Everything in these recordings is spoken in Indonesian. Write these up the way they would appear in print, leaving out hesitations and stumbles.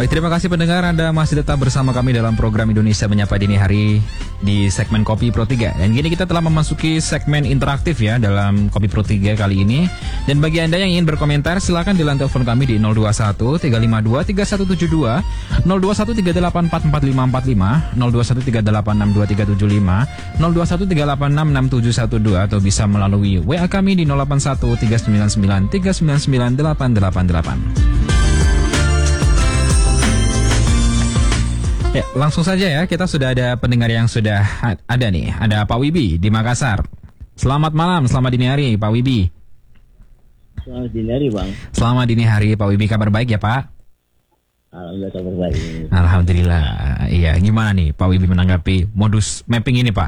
Baik, terima kasih pendengar, Anda masih tetap bersama kami dalam program Indonesia Menyapa Dini Hari di segmen Kopi Pro 3. Dan gini kita telah memasuki segmen interaktif ya dalam Kopi Pro 3 kali ini. Dan bagi Anda yang ingin berkomentar, silakan di line telepon kami di 021 352 3172, 021 3844545, 021 3862375, 021 3866712, atau bisa melalui WA kami di 081 399 399 888. Ya, langsung saja ya, kita sudah ada pendengar yang sudah ada nih. Ada Pak Wibi di Makassar. Selamat malam, selamat dini hari Pak Wibi. Selamat dini hari Bang. Selamat dini hari Pak Wibi, kabar baik ya Pak? Alhamdulillah kabar baik. Alhamdulillah. Iya, gimana nih Pak Wibi menanggapi modus mapping ini Pak?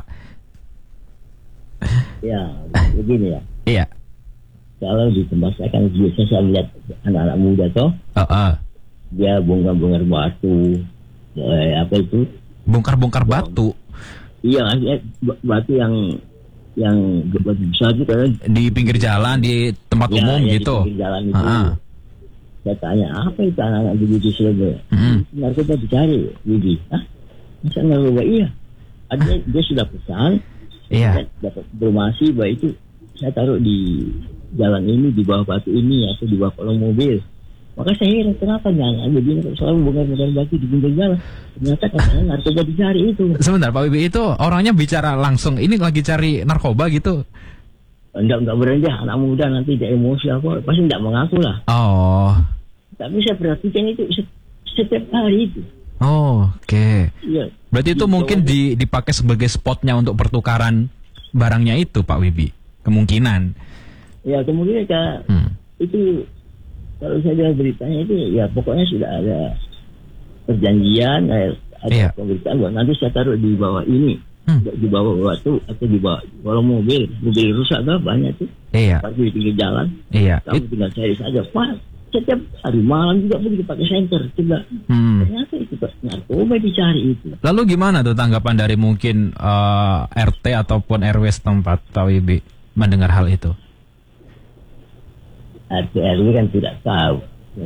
Ya, begini ya. Iya. Kalau di tempat saya kan biasa saya lihat anak-anak muda toh. Dia bongkar-bongkar batu. Apa itu? Bongkar-bongkar batu. Iya, batu yang batu besar itu kan di pinggir jalan, di tempat umum ya, gitu. Di pinggir jalan itu. Saya tanya, apa itu anak-anak begitu selama? Narkoba dicari, Widi. Masa narkoba? Iya. Artinya dia sudah pesan. Iya. Dapat informasi bahwa itu saya taruh di jalan ini, di bawah batu ini, atau di bawah kolong mobil. Maka saya heran kenapa jangan begini selalu bongkar-bongkar batu di pinggir jalan. Ternyata katanya narkoba dicari itu. Sebentar Pak Wibi, itu orangnya bicara langsung, ini lagi cari narkoba gitu? Enggak berani, anak muda nanti dia emosi apa, pasti enggak mengaku lah. Oh. Tapi saya perhatikan itu setiap hari itu. Oh, oke. Iya. Berarti itu mungkin dipakai sebagai spotnya untuk pertukaran barangnya itu Pak Wibi? Kemungkinan. Ya kemungkinan itu. Kalau saya lihat beritanya itu ya pokoknya sudah ada perjanjian, ada pemberitaan bahwa nanti saya taruh di bawah ini, di bawah batu atau di bawah kalau mobil rusak tuh banyak tuh, parkir di pinggir jalan, kamu tinggal cari saja. Pak, setiap hari malam juga begitu pakai senter, coba ternyata itu narkoba dicari itu. Lalu gimana tuh tanggapan dari mungkin RT ataupun RW setempat Pak Wibi mendengar hal itu? RW kan tidak tahu,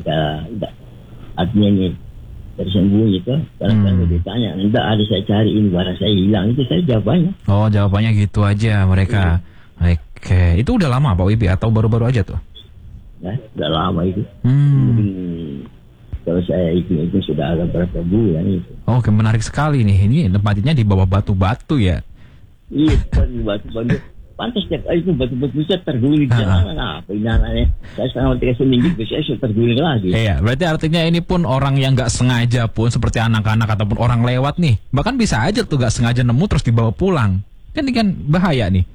artinya ini tersembunyi itu. Kalau ditanya, enggak ada saya cari ini barang saya hilang, itu saya jawabannya. Oh, jawabannya gitu aja mereka. Oke, itu udah lama Pak Wibi atau baru-baru aja tuh? Ya, udah lama itu. Mungkin kalau saya itu sudah agak berapa bulan itu. Oke, menarik sekali nih. Ini tempatnya di bawah batu-batu ya? Iya, di batu-batu. Pantas setiap kali itu batu-batu saya terguling jalan apa ini anaknya. Saya setengah tiga seminggu saya sudah terguling lagi. Iya, berarti artinya ini pun orang yang nggak sengaja pun seperti anak-anak ataupun orang lewat nih, bahkan bisa aja tuh nggak sengaja nemu terus dibawa pulang. Kan ini kan bahaya nih.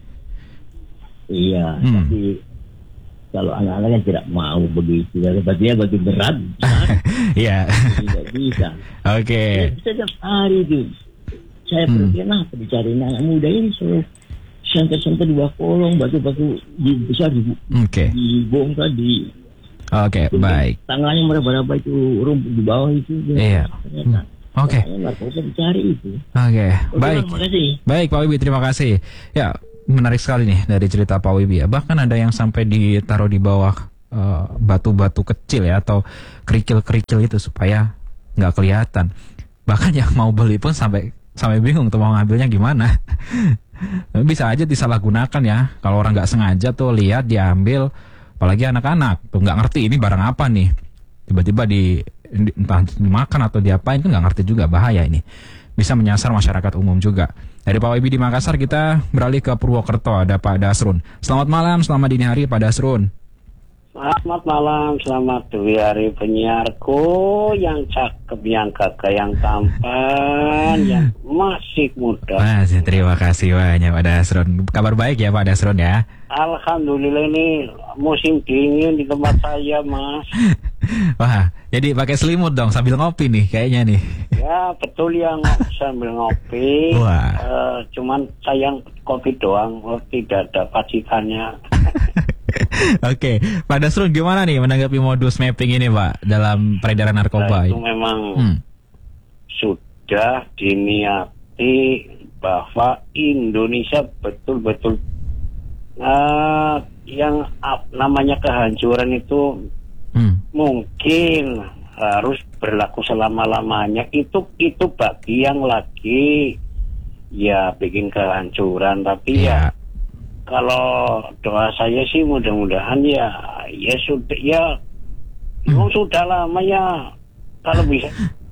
Iya, tapi kalau anak-anak kan tidak mau begitu, batunya batu berat. Iya. Tidak bisa. Oke. Setiap hari itu saya berpikir apa dicari anak muda ini selalu senter-senter di bawah kolong, batu-batu besar dibongkar di. Oke, baik. Tangannya meraba-raba itu rumput di bawah itu. Iya. Oke. Narkoba dicari itu. Oke, baik. Terima kasih. Baik Pak Wibi, terima kasih. Ya, menarik sekali nih dari cerita Pak Wibi ya. Bahkan ada yang sampai ditaruh di bawah batu-batu kecil ya, atau kerikil-kerikil itu supaya nggak kelihatan. Bahkan yang mau beli pun sampai bingung tuh mau ngambilnya gimana. Bisa aja disalahgunakan ya. Kalau orang nggak sengaja tuh lihat diambil, apalagi anak-anak tuh nggak ngerti ini barang apa nih, tiba-tiba entah dimakan atau diapain, kan nggak ngerti juga, bahaya ini. Bisa menyasar masyarakat umum juga. Dari Pak Wibi di Makassar kita beralih ke Purwokerto, ada Pak Dasrun. Selamat malam, selamat dini hari Pak Dasrun. Selamat malam, selamat dini hari penyiarku yang cakep, yang gagah, yang tampan, yang masih muda. Terima kasih banyak Pak Dasrun. Kabar baik ya Pak Dasrun ya? Alhamdulillah, ini musim dingin di tempat saya Mas. Wah, jadi pakai selimut dong sambil ngopi nih kayaknya nih. Ya betul ya, sambil ngopi. Cuman sayang kopi doang, tidak ada pacikannya. Oke, Pak Dasrun gimana nih menanggapi modus mapping ini Pak dalam peredaran narkoba? Itu memang sudah diniati bahwa Indonesia betul-betul yang namanya kehancuran itu mungkin harus berlaku selama-lamanya. Itu bagi yang lagi ya bikin kehancuran. Tapi ya kalau doa saya sih mudah-mudahan ya sudah ya sudah lama ya, kalau bisa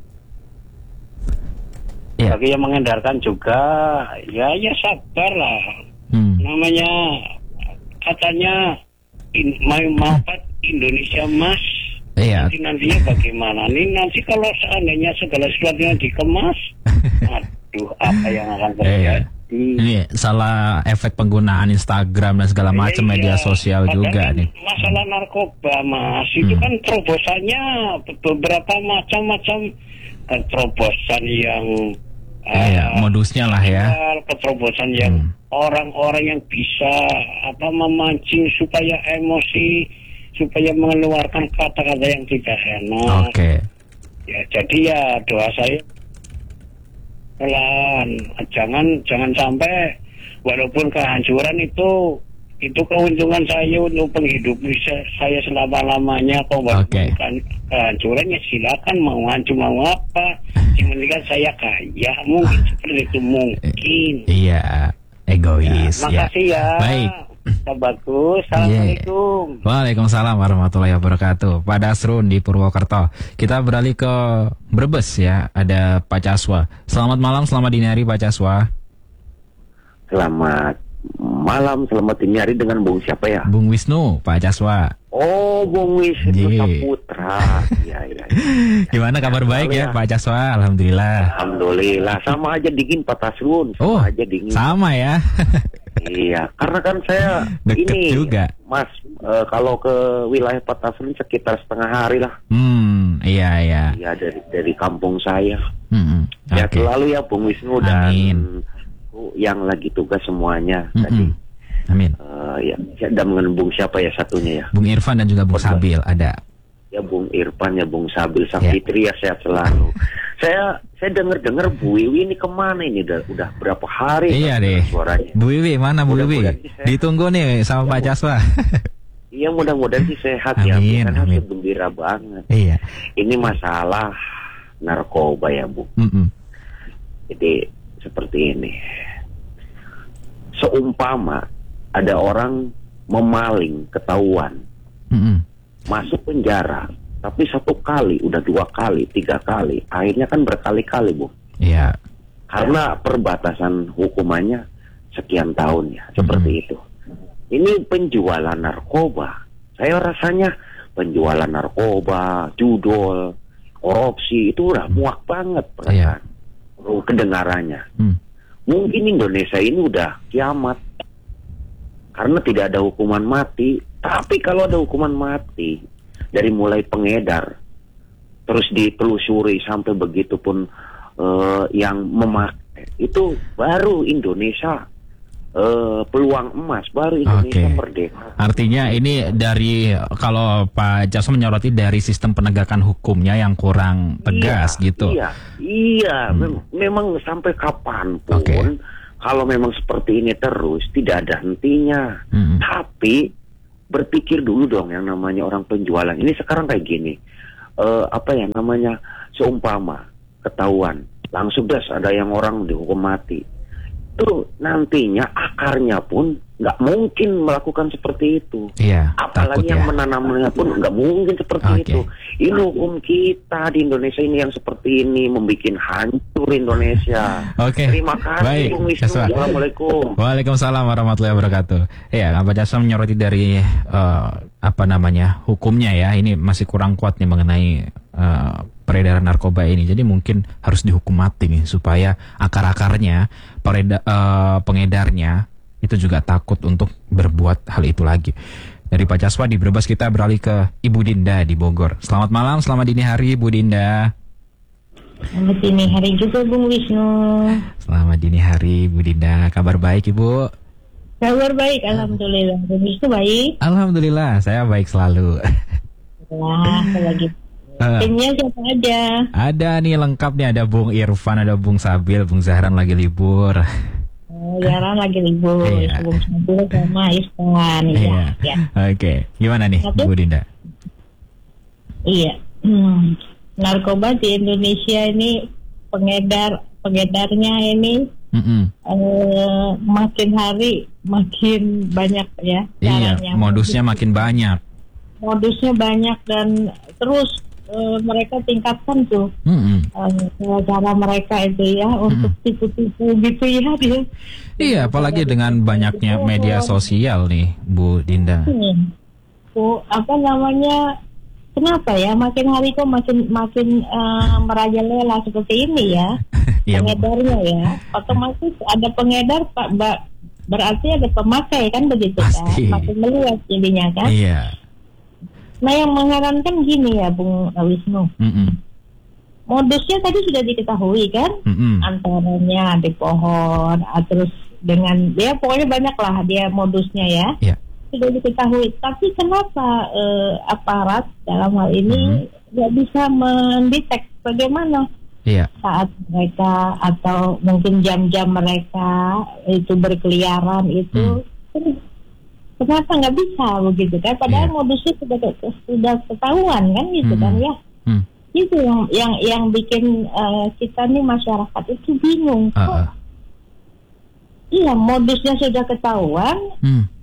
bagi yang mengedarkan juga ya sabar lah. Namanya katanya mau Indonesia Mas. Nantinya bagaimana? Nanti kalau seandainya segala sesuatunya dikemas, aduh, apa yang akan terjadi? Ini salah efek penggunaan Instagram dan segala macam media sosial juga nih. Masalah narkoba, Mas, itu kan terobosannya beberapa macam-macam, terobosan yang modusnya lah ya. Keterobosan yang orang-orang yang bisa memancing supaya emosi, supaya mengeluarkan kata-kata yang tidak enak. Ya, jadi ya doa saya pelan, jangan sampai walaupun kehancuran itu keuntungan saya untuk penghidupan saya selama-lamanya. Kalau kehancuran ya silakan, mau hancur mau apa, yang penting kan saya kaya, mungkin seperti itu mungkin. Iya, egois. Makasih ya. Baik. Bagus. Assalamualaikum. Waalaikumsalam warahmatullahi wabarakatuh. Pak Dasrun di Purwokerto. Kita beralih ke Brebes ya. Ada Pak Caswa. Selamat malam, selamat dini hari Pak Caswa. Selamat malam, selamat dini hari dengan Bung siapa ya? Bung Wisnu, Pak Caswa. Oh, Bung Wisnu Saputra. Ya. Gimana kabar baik ya Pak Caswa? Alhamdulillah. Alhamdulillah. Sama aja dingin Pak Tasrun. Sama aja dingin. Sama ya. Iya, karena kan saya deket ini juga. Mas, kalau ke wilayah Petasun sekitar setengah hari lah. Iya. Iya, dari kampung saya. Ya selalu ya Bung Wisnu dan yang lagi tugas semuanya tadi. Amin. Ya, ada dengan Bung siapa ya satunya ya? Bung Irfan dan juga Bung Sabil ada. Ya Bung Irfan ya Bung Sabil Sang Fitri ya sehat selalu. Saya dengar Bu Wiwi ini kemana ini udah berapa hari? Iya deh. Suaranya. Bu Wiwi mana Bu Wiwi? Ditunggu nih sama Pak Caswa. Iya mudah-mudahan sih sehat. Amin, ya. Amin. Gembira banget. Iya. Ini masalah narkoba ya Bu. Jadi seperti ini. Seumpama ada orang memaling ketahuan. Masuk penjara, tapi 1 kali, udah 2 kali, 3 kali, akhirnya kan berkali-kali Bu. Iya. Karena perbatasan hukumannya sekian tahun ya, seperti itu. Ini penjualan narkoba. Saya rasanya penjualan narkoba, judol, korupsi itu udah muak banget perasaan. Kedengarannya. Mungkin Indonesia ini udah kiamat karena tidak ada hukuman mati. Tapi kalau ada hukuman mati, dari mulai pengedar terus ditelusuri sampai begitu pun yang memakai, itu baru Indonesia peluang emas, baru Indonesia merdeka. Artinya ini dari, kalau Pak Jaso menyoroti dari sistem penegakan hukumnya yang kurang tegas gitu. Iya. Memang sampai kapanpun kalau memang seperti ini terus tidak ada hentinya. Tapi berpikir dulu dong, yang namanya orang penjualan ini sekarang kayak gini, seumpama ketahuan langsung ada yang orang dihukum mati, itu nantinya akarnya pun nggak mungkin melakukan seperti itu. Apalagi yang menanamnya pun nggak mungkin seperti itu. Ini hukum kita di Indonesia ini yang seperti ini membuat hancur Indonesia. Terima kasih Bung Wisnu. Assalamualaikum. Waalaikumsalam warahmatullahi wabarakatuh. Ya, Pak Jasa menyoroti dari hukumnya ya, ini masih kurang kuat nih mengenai peredaran narkoba ini. Jadi mungkin harus dihukum mati nih supaya akar-akarnya pengedarnya itu juga takut untuk berbuat hal itu lagi. Dari Pak Caswa di Brebes kita beralih ke Ibu Dinda di Bogor. Selamat malam, selamat dini hari Ibu Dinda. Selamat dini hari juga Bung Wisnu. Selamat dini hari Ibu Dinda. Kabar baik Ibu? Kabar baik, alhamdulillah. Bung Wisnu baik? Alhamdulillah, saya baik selalu. Wah, lagi. Timnya siapa aja? Ada nih lengkap nih, ada Bung Irfan, ada Bung Sabil, Bung Zahran lagi libur. Zahran lagi libur, Bung Sabil sama Irfan. Oke, gimana nih Bu Dinda? Iya. narkoba di Indonesia ini pengedarnya ini makin hari makin banyak ya caranya. Iya, modusnya makin banyak. Modusnya banyak dan terus mereka tingkatkan tuh cara mereka itu ya untuk tipu-tipu gitu ya dia. Iya, apalagi dengan banyaknya media sosial nih, Bu Dinda. Apa namanya? Kenapa ya makin hari kok makin merajalela seperti ini ya pengedarnya ya, otomatis ada pengedar berarti ada pemakai kan begitu kan, makin meluas jadinya kan. Iya. Nah yang mengherankan gini ya Bung Wisnu, modusnya tadi sudah diketahui kan, antaranya di pohon, terus dengan dia pokoknya banyak lah dia modusnya ya. Yeah. Sudah diketahui, tapi kenapa aparat dalam hal ini nggak bisa mendetek bagaimana saat mereka atau mungkin jam-jam mereka itu berkeliaran itu kenapa nggak bisa begitu kan? Padahal modusnya sudah ketahuan kan gitu kan ya. Itu yang bikin kita nih masyarakat itu bingung. Iya modusnya sudah ketahuan.